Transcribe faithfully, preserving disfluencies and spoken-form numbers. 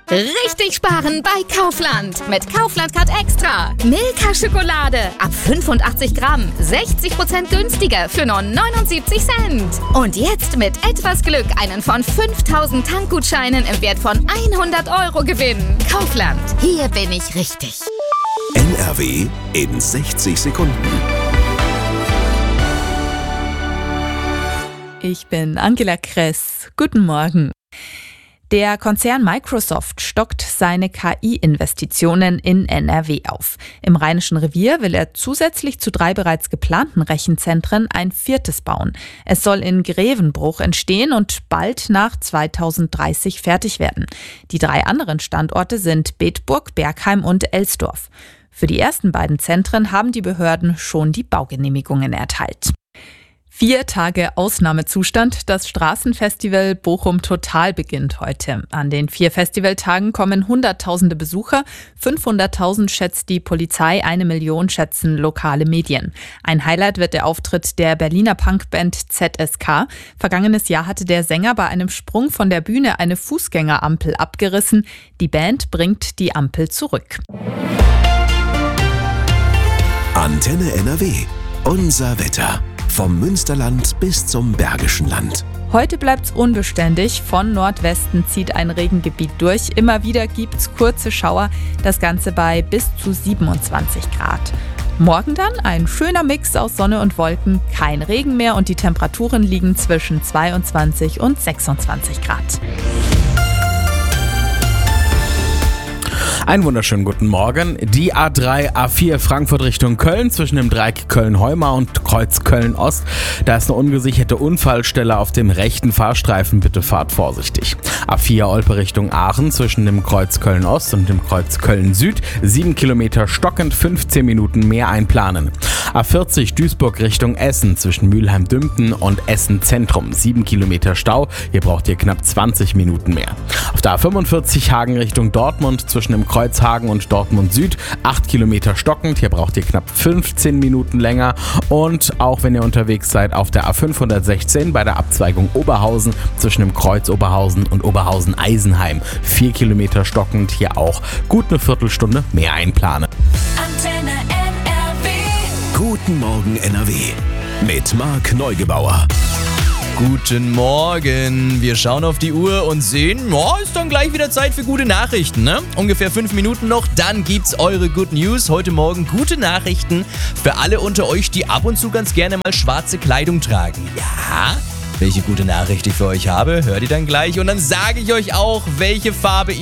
Richtig sparen bei Kaufland. Mit Kaufland Card Extra. Milka Schokolade ab fünfundachtzig Gramm. sechzig Prozent günstiger für nur neunundsiebzig Cent. Und jetzt mit etwas Glück einen von fünftausend Tankgutscheinen im Wert von hundert Euro gewinnen. Kaufland. Hier bin ich richtig. N R W in sechzig Sekunden. Ich bin Angela Kress. Guten Morgen. Der Konzern Microsoft stockt seine K I-Investitionen in N R W auf. Im Rheinischen Revier will er zusätzlich zu drei bereits geplanten Rechenzentren ein viertes bauen. Es soll in Grevenbruch entstehen und bald nach zweitausenddreißig fertig werden. Die drei anderen Standorte sind Bedburg, Bergheim und Elsdorf. Für die ersten beiden Zentren haben die Behörden schon die Baugenehmigungen erteilt. Vier Tage Ausnahmezustand. Das Straßenfestival Bochum Total beginnt heute. An den vier Festivaltagen kommen Hunderttausende Besucher. fünfhunderttausend schätzt die Polizei, eine Million schätzen lokale Medien. Ein Highlight wird der Auftritt der Berliner Punkband Z S K. Vergangenes Jahr hatte der Sänger bei einem Sprung von der Bühne eine Fußgängerampel abgerissen. Die Band bringt die Ampel zurück. Antenne N R W. Unser Wetter. Vom Münsterland bis zum Bergischen Land. Heute bleibt's unbeständig. Von Nordwesten zieht ein Regengebiet durch. Immer wieder gibt's kurze Schauer. Das Ganze bei bis zu siebenundzwanzig Grad. Morgen dann ein schöner Mix aus Sonne und Wolken. Kein Regen mehr und die Temperaturen liegen zwischen zweiundzwanzig und sechsundzwanzig Grad. Einen wunderschönen guten Morgen. Die A drei, A vier Frankfurt Richtung Köln zwischen dem Dreieck Köln-Heumar und Kreuz Köln-Ost. Da ist eine ungesicherte Unfallstelle auf dem rechten Fahrstreifen. Bitte fahrt vorsichtig. A vier Olpe Richtung Aachen zwischen dem Kreuz Köln-Ost und dem Kreuz Köln-Süd. Sieben Kilometer stockend, fünfzehn Minuten mehr einplanen. A vierzig Duisburg Richtung Essen zwischen Mülheim-Dümpten und Essen-Zentrum. Sieben Kilometer Stau. Hier braucht ihr knapp zwanzig Minuten mehr. Auf der A fünfundvierzig Hagen Richtung Dortmund zwischen dem Kreuzhagen und Dortmund Süd. acht Kilometer stockend. Hier braucht ihr knapp fünfzehn Minuten länger. Und auch wenn ihr unterwegs seid auf der A fünfhundertsechzehn bei der Abzweigung Oberhausen zwischen dem Kreuz Oberhausen und Oberhausen-Eisenheim. vier Kilometer stockend. Hier auch gut eine Viertelstunde mehr einplanen. Antenne N R W. Guten Morgen N R W. Mit Marc Neugebauer. Guten Morgen. Wir schauen auf die Uhr und sehen, oh, ist dann gleich wieder Zeit für gute Nachrichten, ne? Ungefähr fünf Minuten noch, dann gibt's eure Good News. Heute Morgen gute Nachrichten für alle unter euch, die ab und zu ganz gerne mal schwarze Kleidung tragen. Ja, welche gute Nachricht ich für euch habe, hört ihr dann gleich. Und dann sage ich euch auch, welche Farbe ihr